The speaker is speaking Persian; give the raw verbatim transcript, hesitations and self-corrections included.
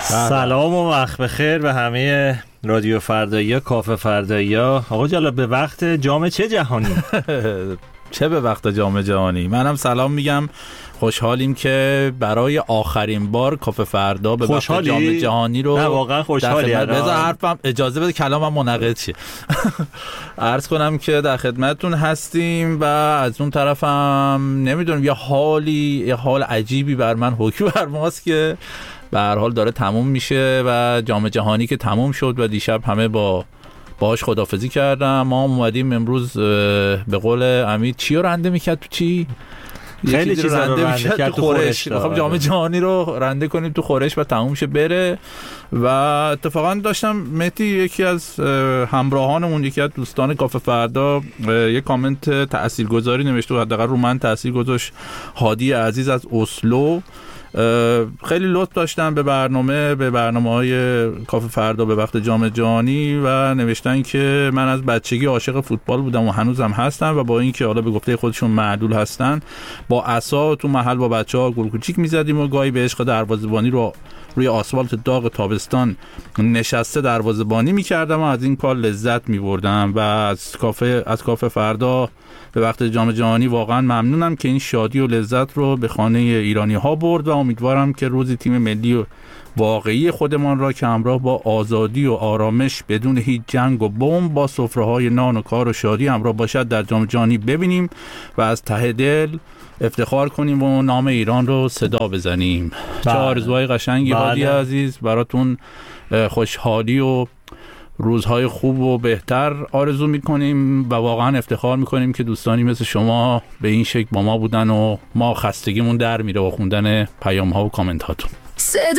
سلام و وقت بخیر به همه رادیو فردایی، کافه فردایی. آقا جلال به وقت جام چه جهانی؟ چه به وقت جام جهانی؟ منم سلام میگم، خوشحالیم که برای آخرین بار کافه فردا به وقت جام جهانی رو نه واقعا خوشحالی. بذار حرفم اجازه بده کلامم منعقد شه. عرض کنم که در خدمتتون هستیم و از اون طرفم نمیدونم یه حالی یه حال عجیبی بر من حکم بر ماست که به هر حال داره تموم میشه و جام جهانی که تموم شد و دیشب همه با باهاش خداحافظی کردم. ما اومدیم امروز به قول امید چی رو رنده میکرد تو چی؟ خیلی چیز رنده میکرد تو خورش. میخوام جام جهانی رو رنده کنیم تو خورش و تموم شه بره. و اتفاقا داشتم مهدی یکی از همراهانمون، یکی از دوستان کافه فردا یک کامنت تاثیرگذاری نوشته و حداقل رو من تاثیر گذاشت. هادی عزیز از اسلو خیلی لطف داشتن به برنامه به برنامه‌های کافه فردا به وقت جام جهانی و نوشتن که من از بچگی عاشق فوتبال بودم و هنوزم هستم و با اینکه حالا به گفته خودشون معلول هستن با عصا تو محل با بچه‌ها گل کوچیک می‌زدیم و گاهی به عشق دروازه‌بانی رو روی آسفالت داغ تابستان نشسته دروازه‌بانی می‌کردم و از این کار لذت می‌بردم و از کافه از کافه فردا به وقت جام جهانی واقعا ممنونم که این شادی و لذت رو به خانه ایرانی‌ها برد و امیدوارم که روزی تیم ملی واقعی خودمان را که همراه با آزادی و آرامش بدون هیچ جنگ و بمب با سفره‌های نان و کار و شادی همراه باشد در جام جهانی ببینیم و از ته دل افتخار کنیم و نام ایران رو صدا بزنیم. چه آرزوهای قشنگی هادی عزیز، براتون خوشحالی و روزهای خوب و بهتر آرزو میکنیم و واقعا افتخار میکنیم که دوستانی مثل شما به این شکل با ما بودن و ما خستگیمون در میره و خوندن پیام ها و کامنت هاتون.